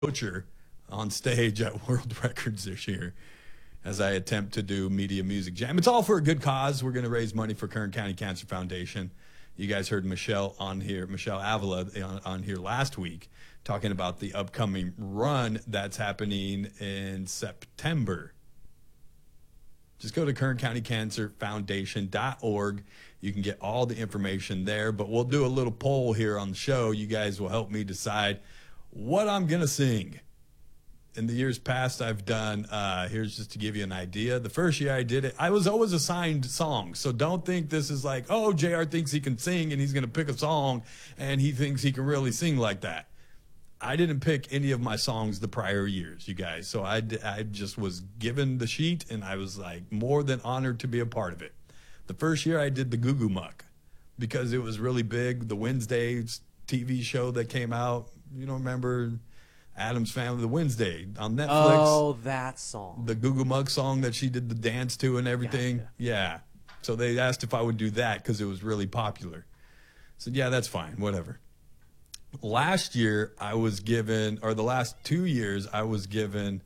Butcher on stage at World Records this year as I attempt to do Media Music Jam. It's all for a good cause. We're going to raise money for Kern County Cancer Foundation. You guys heard Michelle Avila on here last week talking about the upcoming run that's happening in September. Just go to KernCountyCancerFoundation.org. You can get all the information there, but we'll do a little poll here on the show. You guys will help me decide what I'm going to sing. In the years past, I've done, here's just to give you an idea. The first year I did it, I was always assigned songs. So don't think this is like, oh, JR thinks he can sing and he's going to pick a song and he thinks he can really sing like that. I didn't pick any of my songs the prior years, you guys. So I just was given the sheet, and I was like more than honored to be a part of it. The first year I did the Goo Goo Muck because it was really big. The Wednesday TV show that came out, you don't remember Addams Family, the Wednesday on Netflix. Oh, that song. The Goo Goo Muck song that she did the dance to and everything. Gotcha. Yeah. So they asked if I would do that because it was really popular. I said, yeah, that's fine, whatever. Last year, I was given, or the last 2 years, I was given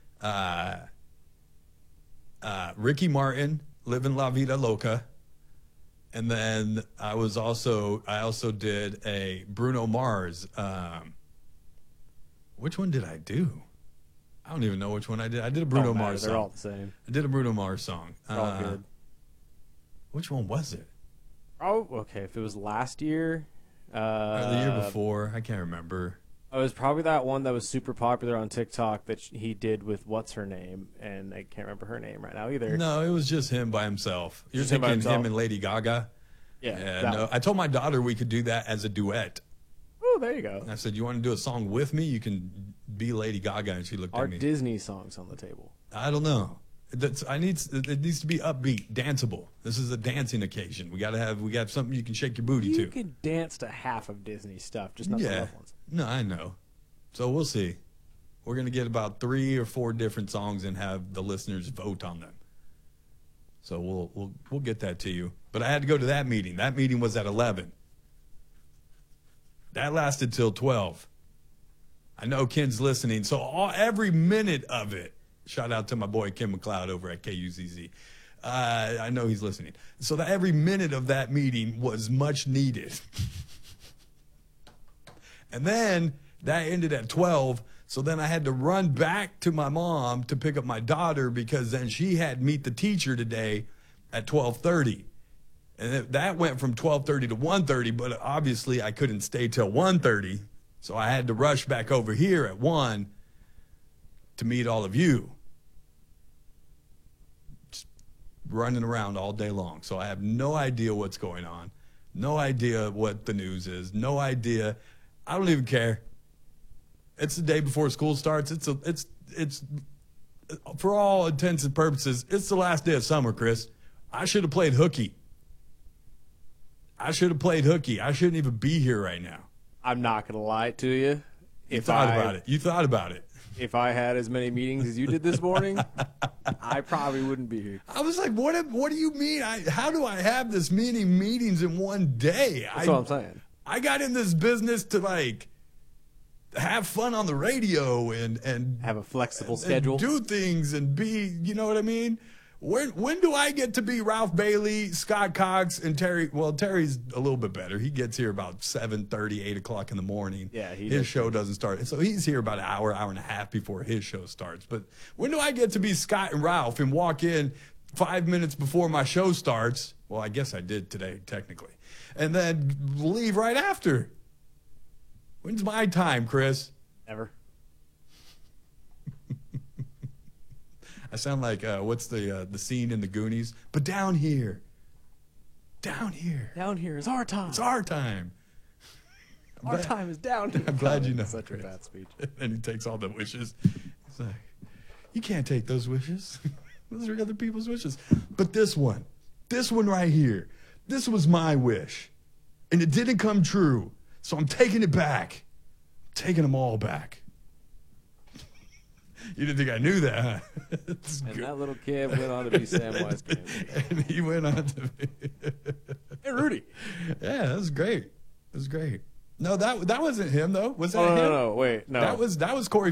Ricky Martin, Livin' La Vida Loca. And then I also did a Bruno Mars. Which one did I do? I don't even know which one I did. I did a Bruno Mars song. They're all the same. I did a Bruno Mars song. They're all good. Which one was it? Oh, okay. If it was last year... or the year before, I can't remember. It was probably that one that was super popular on TikTok that he did with what's her name, and I can't remember her name right now either. No, it was just him by himself. You're Just him by thinking himself? him and Lady Gaga? Yeah. No. One. I told my daughter we could do that as a duet. Oh, there you go. And I said, you want to do a song with me? You can be Lady Gaga. And she looked Our at me. Disney songs on the table. I don't know. It needs to be upbeat, danceable. This is a dancing occasion. We got something you can shake your booty to. You can dance to half of Disney stuff, just not the rough ones. No, I know. So we'll see. We're gonna get about 3 or 4 different songs and have the listeners vote on them. So we'll get that to you. But I had to go to that meeting. That meeting was at 11. That lasted till 12. I know Ken's listening, so every minute of it. Shout out to my boy Ken McLeod over at KUZZ. I know he's listening. So that every minute of that meeting was much needed. And then that ended at 12. So then I had to run back to my mom to pick up my daughter because then she had meet the teacher today at 12:30. And that went from 12:30 to 1:30, but obviously I couldn't stay till 1:30. So I had to rush back over here at 1 to meet all of you. Just running around all day long. So I have no idea what's going on. No idea what the news is. No idea. I don't even care. It's the day before school starts. It's for all intents and purposes, it's the last day of summer, Chris. I should have played hooky. I shouldn't even be here right now. I'm not going to lie to you. You thought about it. If I had as many meetings as you did this morning, I probably wouldn't be here. I was like, what do you mean? How do I have this many meetings in one day? That's what I'm saying. I got in this business to like have fun on the radio and Have a flexible schedule. do things and be, you know what I mean? When do I get to be Ralph Bailey, Scott Cox, and Terry? Well, Terry's a little bit better. He gets here about 7:30, 8 o'clock in the morning. Yeah, his show doesn't start. So he's here about an hour and a half before his show starts. But when do I get to be Scott and Ralph and walk in 5 minutes before my show starts? Well, I guess I did today, technically. And then leave right after. When's my time, Chris? Never. I sound like what's the scene in the Goonies? But down here is our time. it's our time. Our time is down here. I'm glad you know. Such a Chris. bad speech. And he takes all the wishes. He's like, you can't take those wishes. Those are other people's wishes. But this one right here, this was my wish, and it didn't come true. So I'm taking it back. I'm taking them all back. You didn't think I knew that, huh? And that little kid went on to be Samwise Gamgee. And he went on to be... Hey, Rudy. Yeah, that was great. It was great. No, that wasn't him though. Was that Oh him? no, wait, no. That was Corey